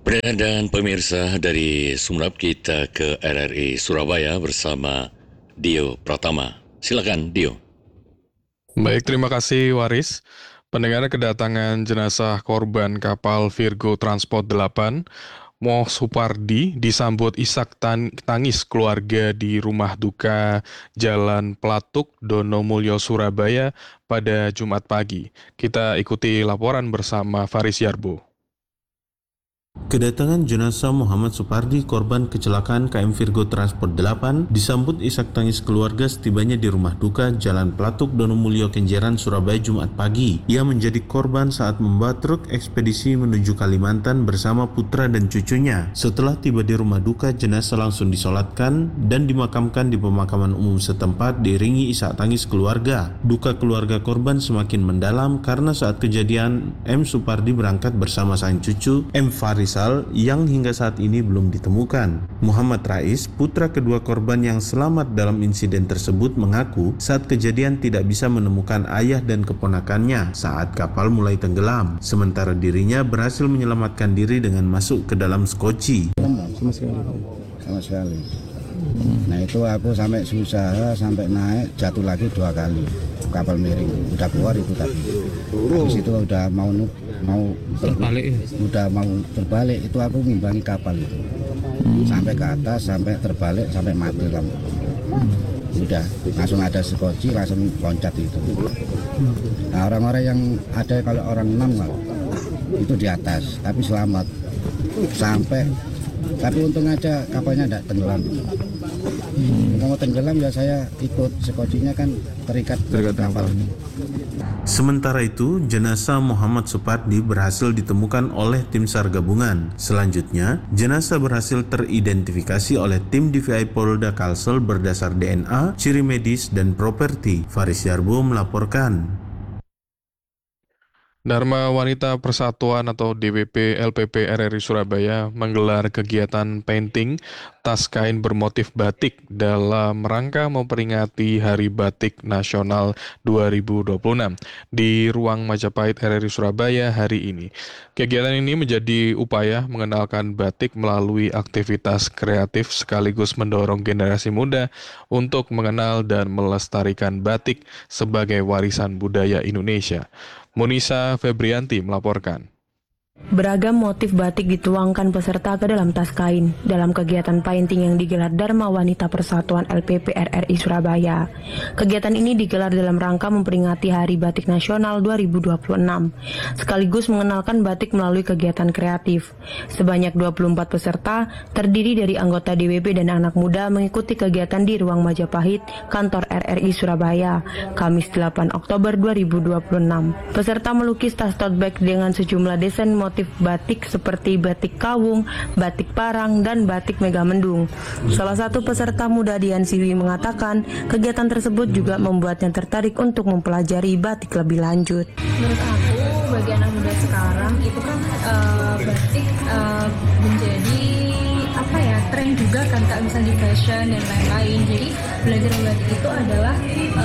Pendengar dan pemirsa dari Sumeneb kita ke RRI Surabaya bersama Dio Pratama. Silakan Dio. Baik, terima kasih Waris. Pendengar, kedatangan jenazah korban kapal Virgo Transport 8, Moh Supardi, disambut isak tangis keluarga di rumah duka Jalan Pelatuk, Donomulyo, Surabaya pada Jumat pagi. Kita ikuti laporan bersama Faris Yarbo. Kedatangan jenazah Muhammad Supardi, korban kecelakaan KM Virgo Transport 8, disambut isak tangis keluarga setibanya di rumah duka Jalan Pelatuk, Donomulyo, Kenjeran, Surabaya Jumat pagi. Ia menjadi korban saat membawa truk ekspedisi menuju Kalimantan bersama putra dan cucunya. Setelah tiba di rumah duka, jenazah langsung disolatkan dan dimakamkan di pemakaman umum setempat diiringi isak tangis keluarga. Duka keluarga korban semakin mendalam karena saat kejadian M. Supardi berangkat bersama sang cucu M. Farisal yang hingga saat ini belum ditemukan. Muhammad Rais, putra kedua korban yang selamat dalam insiden tersebut, mengaku saat kejadian tidak bisa menemukan ayah dan keponakannya saat kapal mulai tenggelam, sementara dirinya berhasil menyelamatkan diri dengan masuk ke dalam skoci. Sama sekali. Nah itu aku sampai susah, sampai naik jatuh lagi 2 kali kapal miring, udah keluar itu tadi. Habis itu udah mau terbalik, udah mau terbalik itu aku ngimbangi kapal itu sampai ke atas, sampai terbalik, sampai mati lampu. Udah langsung ada skoci, langsung loncat itu. Nah orang-orang yang ada, kalau orang 6 kalau itu di atas tapi selamat sampai, tapi untung aja kapalnya tidak tenggelam. Kalau tenggelam ya saya ikut, skocinya kan terikat kapal. Sementara itu, jenazah Muhammad Supardi berhasil ditemukan oleh tim SAR gabungan. Selanjutnya, jenazah berhasil teridentifikasi oleh tim DVI Polda Kalsel berdasar DNA, ciri medis, dan properti. Faris Yarbo melaporkan. Dharma Wanita Persatuan atau DWP LPP RRI Surabaya menggelar kegiatan painting tas kain bermotif batik dalam rangka memperingati Hari Batik Nasional 2026 di Ruang Majapahit RRI Surabaya hari ini. Kegiatan ini menjadi upaya mengenalkan batik melalui aktivitas kreatif sekaligus mendorong generasi muda untuk mengenal dan melestarikan batik sebagai warisan budaya Indonesia. Munisa Febrianti melaporkan. Beragam motif batik dituangkan peserta ke dalam tas kain dalam kegiatan painting yang digelar Dharma Wanita Persatuan LPP RRI Surabaya. Kegiatan ini digelar dalam rangka memperingati Hari Batik Nasional 2026, sekaligus mengenalkan batik melalui kegiatan kreatif. Sebanyak 24 peserta terdiri dari anggota DWP dan anak muda mengikuti kegiatan di Ruang Majapahit, Kantor RRI Surabaya, Kamis 8 Oktober 2026. Peserta melukis tas tote bag dengan sejumlah desain motif batik seperti batik kawung, batik parang, dan batik megamendung. Salah satu peserta muda Dian Siwi mengatakan kegiatan tersebut juga membuatnya tertarik untuk mempelajari batik lebih lanjut. Menurut aku, bagi anak muda sekarang itu kan batik menjadi tren juga kan Kak, misalnya di fashion dan lain-lain. Jadi belajar batik itu adalah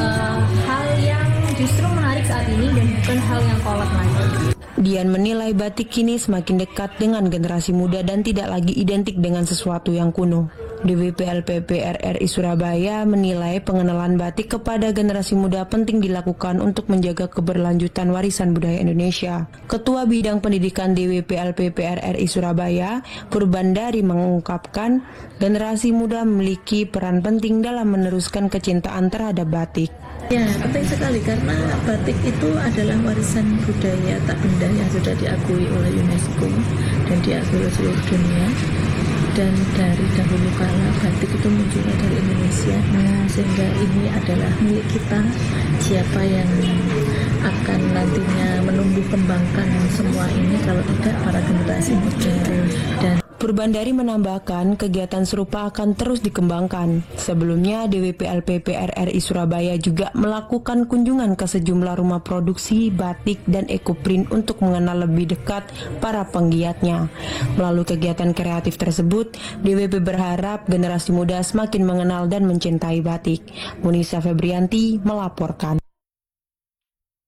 hal yang justru menarik saat ini dan bukan hal yang kolot lagi. Dian menilai batik kini semakin dekat dengan generasi muda dan tidak lagi identik dengan sesuatu yang kuno. DWP LPP RRI Surabaya menilai pengenalan batik kepada generasi muda penting dilakukan untuk menjaga keberlanjutan warisan budaya Indonesia. Ketua Bidang Pendidikan DWP LPP RRI Surabaya, Purbandari, mengungkapkan generasi muda memiliki peran penting dalam meneruskan kecintaan terhadap batik. Ya, penting sekali karena batik itu adalah warisan budaya tak benda yang sudah diakui oleh UNESCO dan diakui oleh seluruh dunia. Dan dari dahulu kala batik itu munculnya dari Indonesia, sehingga ini adalah milik kita. Siapa yang akan nantinya menumbuh kembangkan semua ini kalau tidak para generasi muda. Dan Purbandari menambahkan kegiatan serupa akan terus dikembangkan. Sebelumnya, DWP LPP RRI Surabaya juga melakukan kunjungan ke sejumlah rumah produksi batik dan ekoprint untuk mengenal lebih dekat para penggiatnya. Melalui kegiatan kreatif tersebut, DWP berharap generasi muda semakin mengenal dan mencintai batik. Munisa Febrianti melaporkan.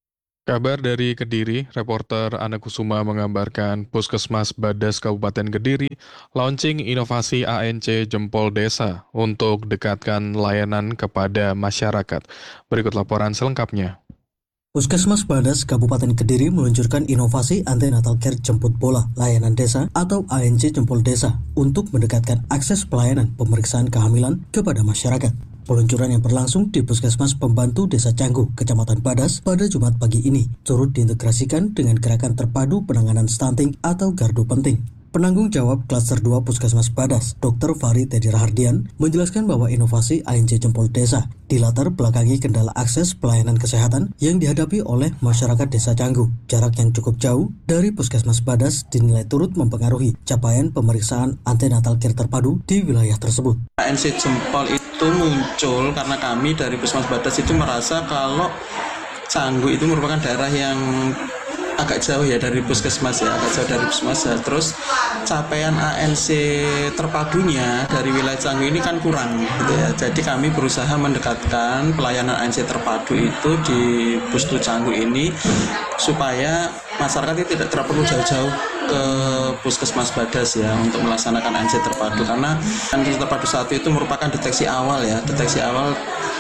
Kabar dari Kediri, reporter Ana Kusuma mengabarkan Puskesmas Badas Kabupaten Kediri launching inovasi ANC Jempol Desa untuk dekatkan layanan kepada masyarakat. Berikut laporan selengkapnya. Puskesmas Badas Kabupaten Kediri meluncurkan inovasi antenatal care jemput bola layanan desa atau ANC Jempol Desa untuk mendekatkan akses pelayanan pemeriksaan kehamilan kepada masyarakat. Peluncuran yang berlangsung di Puskesmas Pembantu Desa Canggu, Kecamatan Badas pada Jumat pagi ini turut diintegrasikan dengan gerakan terpadu penanganan stunting atau gardu penting. Penanggung jawab Klaster 2 Puskesmas Badas, Dr. Fari Teddy Rahardian, menjelaskan bahwa inovasi ANC Jempol Desa dilatar belakangi kendala akses pelayanan kesehatan yang dihadapi oleh masyarakat Desa Canggu. Jarak yang cukup jauh dari Puskesmas Badas dinilai turut mempengaruhi capaian pemeriksaan antenatal care terpadu di wilayah tersebut. ANC Jempol itu muncul karena kami dari Puskesmas Badas itu merasa kalau Canggu itu merupakan daerah yang agak jauh ya dari puskesmas ya, agak jauh dari puskesmas ya. Terus capaian ANC terpadunya dari wilayah Canggu ini kan kurang gitu ya. Jadi kami berusaha mendekatkan pelayanan ANC terpadu itu di Pustu Canggu ini supaya masyarakat itu tidak perlu jauh-jauh ke Puskesmas Badas ya untuk melaksanakan ANC terpadu, karena ANC terpadu 1 itu merupakan deteksi awal ya, deteksi awal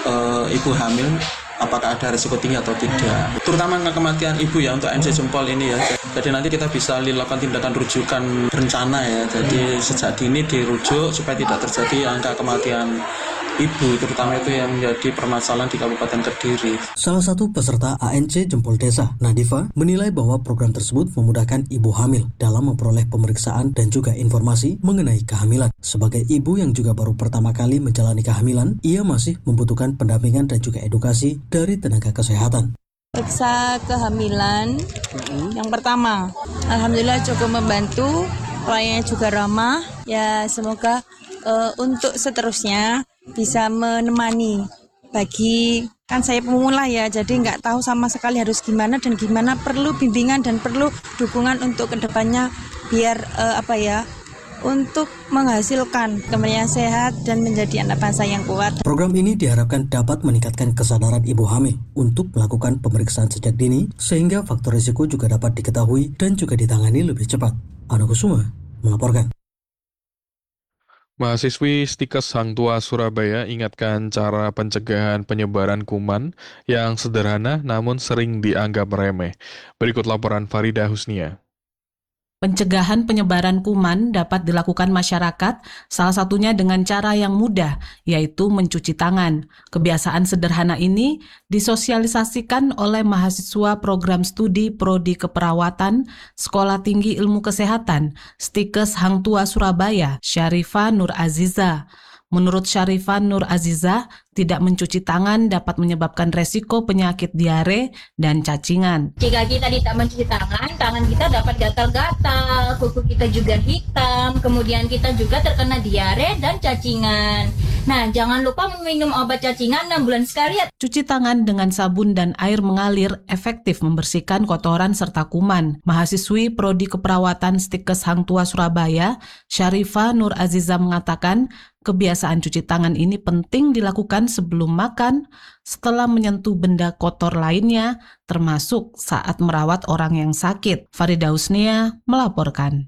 ibu hamil apakah ada risiko tinggi atau tidak, terutama kematian ibu ya untuk ANC Jempol ini ya. Jadi nanti kita bisa lakukan tindakan rujukan berencana ya, jadi sejak dini dirujuk supaya tidak terjadi angka kematian ibu, terutama itu yang menjadi permasalahan di Kabupaten Kediri. Salah satu peserta ANC Jempol Desa, Nadifa, menilai bahwa program tersebut memudahkan ibu hamil dalam memperoleh pemeriksaan dan juga informasi mengenai kehamilan. Sebagai ibu yang juga baru pertama kali menjalani kehamilan, ia masih membutuhkan pendampingan dan juga edukasi dari tenaga kesehatan. Periksa kehamilan yang pertama, alhamdulillah cukup membantu, pelayanannya juga ramah. Ya semoga untuk seterusnya bisa menemani, bagi kan saya pemula ya, jadi nggak tahu sama sekali harus gimana dan gimana, perlu bimbingan dan perlu dukungan untuk kedepannya biar untuk menghasilkan kemudian sehat dan menjadi anak bangsa yang kuat. Program ini diharapkan dapat meningkatkan kesadaran ibu hamil untuk melakukan pemeriksaan sejak dini sehingga faktor risiko juga dapat diketahui dan juga ditangani lebih cepat. Ana Kusuma melaporkan. Mahasiswi Stikes Hang Tua Surabaya ingatkan cara pencegahan penyebaran kuman yang sederhana namun sering dianggap remeh. Berikut laporan Farida Husnia. Pencegahan penyebaran kuman dapat dilakukan masyarakat, salah satunya dengan cara yang mudah, yaitu mencuci tangan. Kebiasaan sederhana ini disosialisasikan oleh mahasiswa program studi Prodi Keperawatan Sekolah Tinggi Ilmu Kesehatan, Stikes Hang Tua Surabaya, Syarifah Nur Aziza. Menurut Syarifah Nur Aziza, tidak mencuci tangan dapat menyebabkan resiko penyakit diare dan cacingan. Jika kita tidak mencuci tangan kita dapat gatal-gatal, kuku kita juga hitam, kemudian kita juga terkena diare dan cacingan. Nah, jangan lupa minum obat cacingan 6 bulan sekali ya. Cuci tangan dengan sabun dan air mengalir efektif membersihkan kotoran serta kuman. Mahasiswi Prodi Keperawatan Stikes Hang Tua Surabaya, Syarifah Nur Aziza mengatakan, kebiasaan cuci tangan ini penting dilakukan sebelum makan, setelah menyentuh benda kotor lainnya, termasuk saat merawat orang yang sakit. Farida Husnia melaporkan.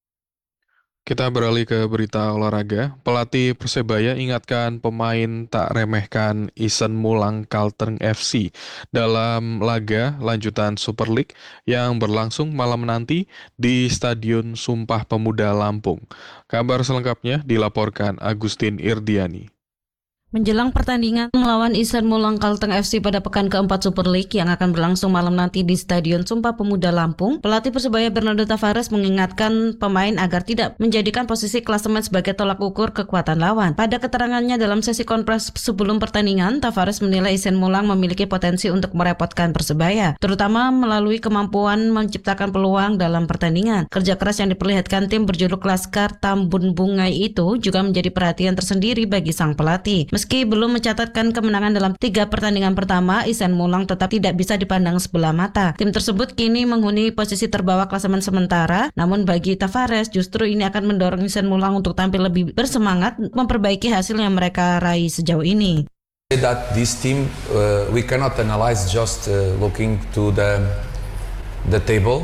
Kita beralih ke berita olahraga. Pelatih Persebaya ingatkan pemain tak remehkan Isen Mulang Kalteng FC dalam laga lanjutan Super League yang berlangsung malam nanti di Stadion Sumpah Pemuda Lampung. Kabar selengkapnya dilaporkan Agustin Irdiani. Menjelang pertandingan melawan Isen Mulang Kalteng FC pada pekan keempat Super League yang akan berlangsung malam nanti di Stadion Sumpah Pemuda Lampung, pelatih Persebaya Bernardo Tavares mengingatkan pemain agar tidak menjadikan posisi klasemen sebagai tolak ukur kekuatan lawan. Pada keterangannya dalam sesi konferensi sebelum pertandingan, Tavares menilai Isen Mulang memiliki potensi untuk merepotkan Persebaya, terutama melalui kemampuan menciptakan peluang dalam pertandingan. Kerja keras yang diperlihatkan tim berjuluk Laskar Tambun Bungai itu juga menjadi perhatian tersendiri bagi sang pelatih. Meski belum mencatatkan kemenangan dalam 3 pertandingan pertama, Isen Mulang tetap tidak bisa dipandang sebelah mata. Tim tersebut kini menghuni posisi terbawah klasemen sementara, namun bagi Tavares justru ini akan mendorong Isen Mulang untuk tampil lebih bersemangat memperbaiki hasil yang mereka raih sejauh ini. That this team we cannot analyze just looking to the table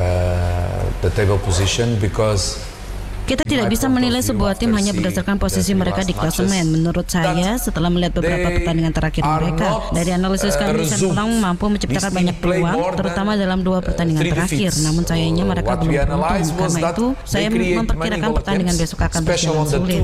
position because kita tidak bisa menilai sebuah tim hanya berdasarkan posisi mereka di klasemen. Menurut saya, setelah melihat beberapa pertandingan terakhir mereka, dari analisis kami, Isan Mulang mampu menciptakan banyak peluang, terutama dalam 2 pertandingan terakhir. Namun sayangnya mereka belum beruntung. Karena itu, saya memperkirakan pertandingan besok akan berjalan sulit.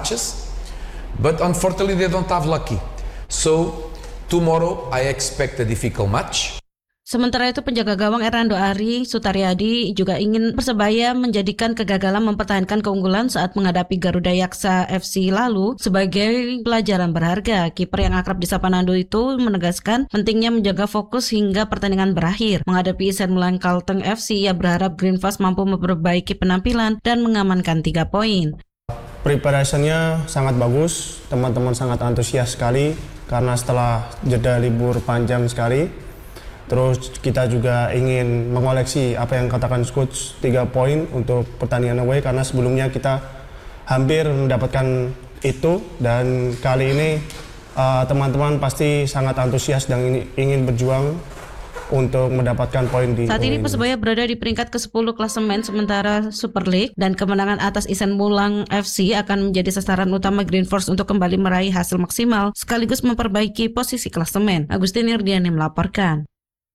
But unfortunately, they don't have lucky. So tomorrow, I expect a difficult match. Sementara itu penjaga gawang Hernando Ari Sutaryadi juga ingin Persebaya menjadikan kegagalan mempertahankan keunggulan saat menghadapi Garuda Yaksa FC lalu sebagai pelajaran berharga. Kiper yang akrab disapa Nando itu menegaskan pentingnya menjaga fokus hingga pertandingan berakhir. Menghadapi Isan Mulang Kalteng FC, ia berharap Green Fast mampu memperbaiki penampilan dan mengamankan 3 poin. Preparationnya sangat bagus, teman-teman sangat antusias sekali karena setelah jeda libur panjang sekali. Terus kita juga ingin mengoleksi apa yang katakan coach 3 poin untuk pertandingan away karena sebelumnya kita hampir mendapatkan itu dan kali ini teman-teman pasti sangat antusias dan ingin berjuang untuk mendapatkan poin di saat ini Persebaya berada di peringkat ke-10 klasemen sementara Super League dan kemenangan atas Isan Mulang FC akan menjadi sasaran utama Green Force untuk kembali meraih hasil maksimal sekaligus memperbaiki posisi klasemen. Agustin Irdiani melaporkan.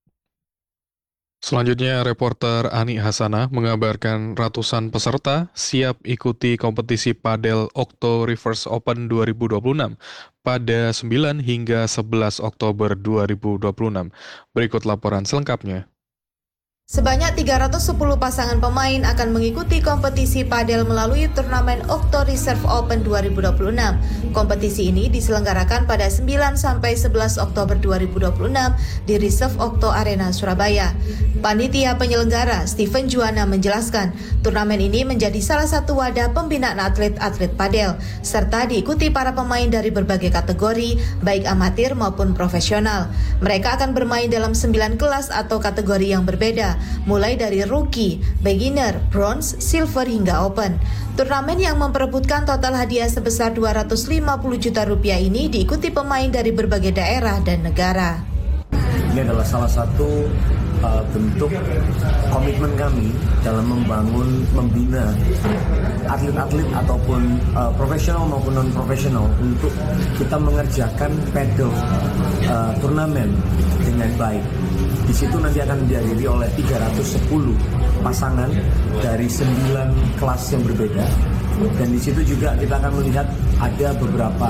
Selanjutnya, reporter Ani Hasanah mengabarkan ratusan peserta siap ikuti kompetisi padel Okto Rivers Open 2026 pada 9 hingga 11 Oktober 2026. Berikut laporan selengkapnya. Sebanyak 310 pasangan pemain akan mengikuti kompetisi padel melalui turnamen Okto Reserve Open 2026. Kompetisi ini diselenggarakan pada 9 sampai 11 Oktober 2026 di Reserve Okto Arena Surabaya. Panitia penyelenggara Steven Juwana menjelaskan, turnamen ini menjadi salah satu wadah pembinaan atlet-atlet padel serta diikuti para pemain dari berbagai kategori, baik amatir maupun profesional. Mereka akan bermain dalam 9 kelas atau kategori yang berbeda, mulai dari rookie, beginner, bronze, silver hingga open. Turnamen yang memperebutkan total hadiah sebesar 250 juta rupiah ini diikuti pemain dari berbagai daerah dan negara. Ini adalah salah satu bentuk komitmen kami dalam membina atlet-atlet ataupun profesional maupun non-profesional untuk kita mengerjakan padel turnamen dengan baik. Di situ nanti akan dihadiri oleh 310 pasangan dari 9 kelas yang berbeda. Dan di situ juga kita akan melihat ada beberapa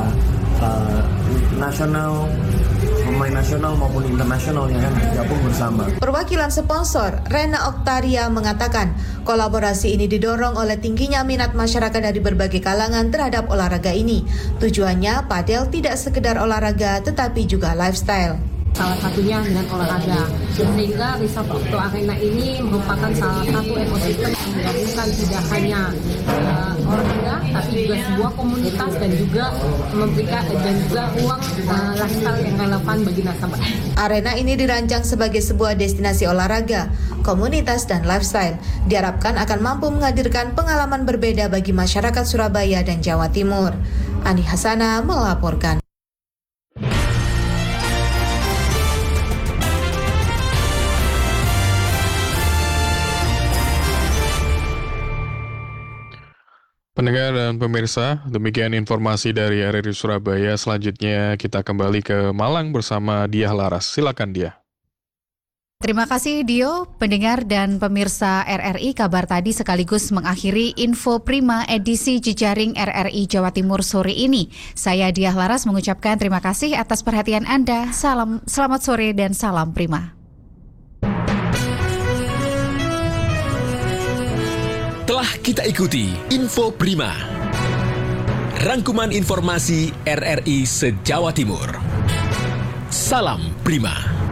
pemain nasional maupun internasional yang akan bergabung bersama. Perwakilan sponsor Rena Oktaria mengatakan kolaborasi ini didorong oleh tingginya minat masyarakat dari berbagai kalangan terhadap olahraga ini. Tujuannya padel tidak sekedar olahraga tetapi juga lifestyle. Salah satunya dengan olahraga, sehingga Reserve Okto Arena ini merupakan salah satu ekosistem yang menggabungkan tidak hanya olahraga, tapi juga sebuah komunitas dan juga memberikan ruang lifestyle yang relevan bagi nasabah. Arena ini dirancang sebagai sebuah destinasi olahraga, komunitas dan lifestyle. Diharapkan akan mampu menghadirkan pengalaman berbeda bagi masyarakat Surabaya dan Jawa Timur. Ani Hasanah melaporkan. Pendengar dan pemirsa, demikian informasi dari RRI Surabaya. Selanjutnya kita kembali ke Malang bersama Diah Laras. Silakan Diah. Terima kasih Dio, pendengar dan pemirsa RRI. Kabar tadi sekaligus mengakhiri Info Prima edisi Jejaring RRI Jawa Timur sore ini. Saya Diah Laras mengucapkan terima kasih atas perhatian Anda. Selamat sore dan salam Prima. Telah kita ikuti Info Prima, rangkuman informasi RRI se-Jawa Timur. Salam Prima.